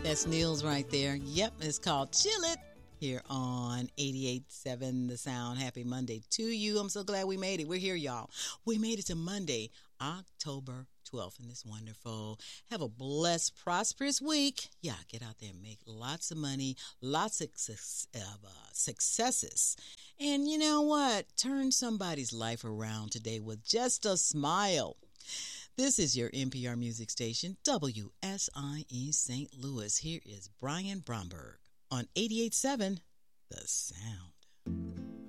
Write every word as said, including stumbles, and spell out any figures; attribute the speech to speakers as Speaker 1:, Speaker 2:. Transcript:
Speaker 1: That's Neil's right there. Yep, it's called Chill It here on eighty-eight point seven The Sound. Happy Monday to you. I'm so glad we made it. We're here, y'all. We made it to Monday, October twelfth, and it's wonderful. Have a blessed, prosperous week. Yeah, get out there and make lots of money, lots of uh, successes. And you know what? Turn somebody's life around today with just a smile. This is your N P R music station, W S I E Saint Louis. Here is Brian Bromberg on eighty-eight point seven The Sound.